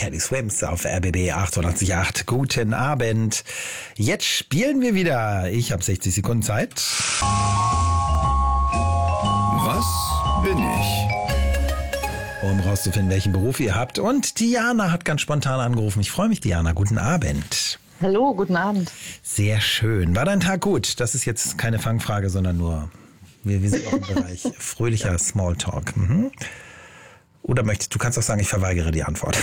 Teddy Swims auf RBB 888. Guten Abend. Jetzt spielen wir wieder. Ich habe 60 Sekunden Zeit. Was bin ich? Um rauszufinden, welchen Beruf ihr habt. Und Diana hat ganz spontan angerufen. Ich freue mich, Diana. Guten Abend. Hallo, guten Abend. Sehr schön. War dein Tag gut? Das ist jetzt keine Fangfrage, sondern nur, wir sind auch im Bereich fröhlicher Smalltalk. Mhm. Oder du kannst auch sagen, ich verweigere die Antwort.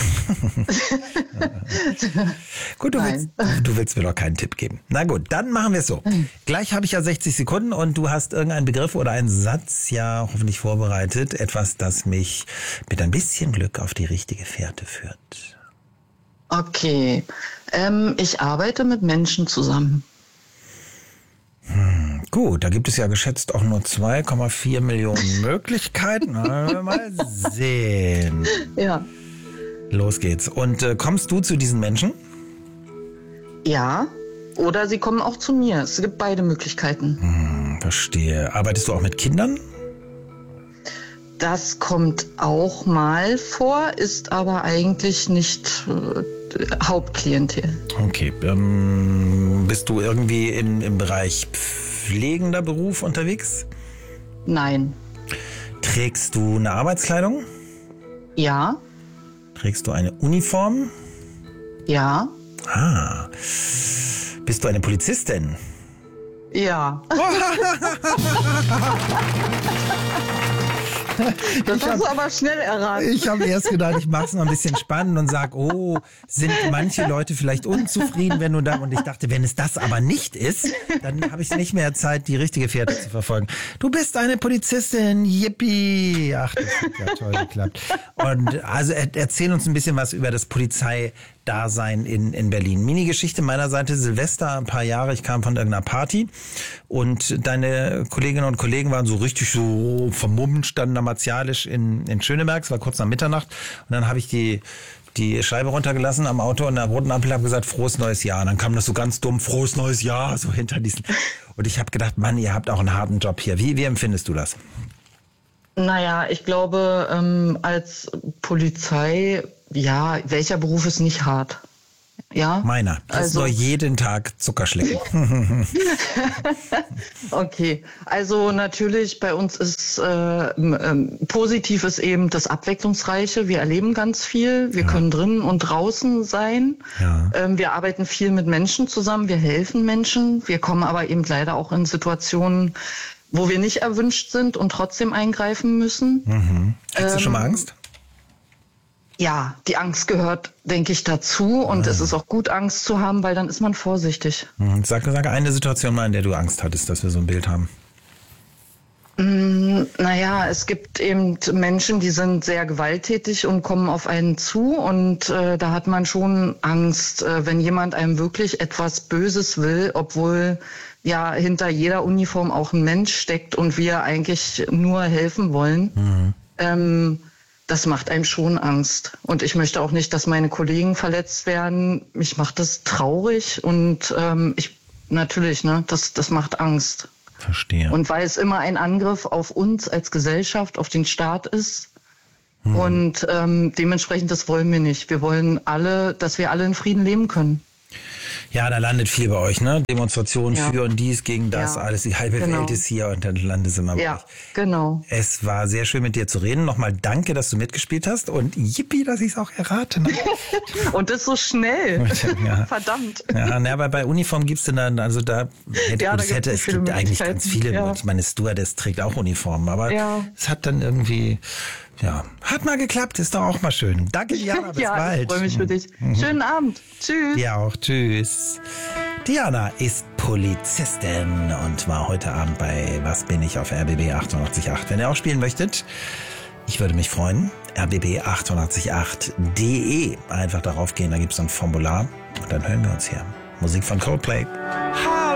Gut, du willst mir doch keinen Tipp geben. Na gut, dann machen wir es so. Gleich habe ich ja 60 Sekunden und du hast irgendeinen Begriff oder einen Satz ja hoffentlich vorbereitet. Etwas, das mich mit ein bisschen Glück auf die richtige Fährte führt. Okay, ich arbeite mit Menschen zusammen. Gut, da gibt es ja geschätzt auch nur 2,4 Millionen Möglichkeiten. Mal sehen. Ja. Los geht's. Und kommst du zu diesen Menschen? Ja, oder sie kommen auch zu mir. Es gibt beide Möglichkeiten. Verstehe. Arbeitest du auch mit Kindern? Das kommt auch mal vor, ist aber eigentlich nicht Hauptklientel. Okay. Bist du irgendwie im Bereich pflegender Beruf unterwegs? Nein. Trägst du eine Arbeitskleidung? Ja. Trägst du eine Uniform? Ja. Ah. Bist du eine Polizistin? Ja. Das hast du aber schnell erraten. Ich habe erst gedacht, ich mache es noch ein bisschen spannend und sage, sind manche Leute vielleicht unzufrieden, wenn du da... Und ich dachte, wenn es das aber nicht ist, dann habe ich nicht mehr Zeit, die richtige Fährte zu verfolgen. Du bist eine Polizistin, yippie. Ach, das hat ja toll geklappt. Und also erzähl uns ein bisschen was über das Polizeidasein in Berlin. Mini-Geschichte meiner Seite, Silvester, ein paar Jahre, ich kam von irgendeiner Party und deine Kolleginnen und Kollegen waren so richtig so vermummt, standen da martialisch in Schöneberg, es war kurz nach Mitternacht und dann habe ich die Scheibe runtergelassen am Auto und an der roten Ampel habe gesagt, frohes neues Jahr. Und dann kam das so ganz dumm, frohes neues Jahr, so hinter diesen. Und ich habe gedacht, Mann, ihr habt auch einen harten Job hier. Wie empfindest du das? Naja, ich glaube, als Polizei, ja, welcher Beruf ist nicht hart? Ja? Meiner. Das ist nur jeden Tag Zuckerschlecken. Okay, also natürlich bei uns ist positiv ist eben das Abwechslungsreiche. Wir erleben ganz viel. Wir können drinnen und draußen sein. Ja. Wir arbeiten viel mit Menschen zusammen. Wir helfen Menschen. Wir kommen aber eben leider auch in Situationen, wo wir nicht erwünscht sind und trotzdem eingreifen müssen. Mhm. Hast du schon mal Angst? Ja, die Angst gehört, denke ich, dazu. Und es ist auch gut, Angst zu haben, weil dann ist man vorsichtig. Sag eine Situation mal, in der du Angst hattest, dass wir so ein Bild haben. Naja, es gibt eben Menschen, die sind sehr gewalttätig und kommen auf einen zu. Und da hat man schon Angst, wenn jemand einem wirklich etwas Böses will, obwohl ja hinter jeder Uniform auch ein Mensch steckt und wir eigentlich nur helfen wollen. Das macht einem schon Angst. Und ich möchte auch nicht, dass meine Kollegen verletzt werden. Mich macht das traurig und natürlich, das macht Angst. Verstehe. Und weil es immer ein Angriff auf uns als Gesellschaft, auf den Staat ist. Und dementsprechend, das wollen wir nicht. Wir wollen dass wir alle in Frieden leben können. Ja, da landet viel bei euch, ne? Demonstrationen für und dies, gegen das, alles. Die halbe Welt ist hier und dann landet es immer bei euch. Ja, genau. Es war sehr schön, mit dir zu reden. Nochmal danke, dass du mitgespielt hast und yippie, dass ich es auch erraten habe. Und das so schnell. Ja. Verdammt. Ja, aber bei Uniform gibt's denn dann, also es gibt eigentlich ganz viele. Ja. Ich meine, Stewardess trägt auch Uniformen, aber es hat dann irgendwie... Ja, hat mal geklappt, ist doch auch mal schön. Danke, Diana, bis bald. Ich freue mich für dich. Schönen Abend. Tschüss. Ja, auch tschüss. Diana ist Polizistin und war heute Abend bei Was bin ich auf RBB 888. Wenn ihr auch spielen möchtet, ich würde mich freuen. rbb888.de. Einfach darauf gehen, da gibt es ein Formular und dann hören wir uns hier. Musik von Coldplay.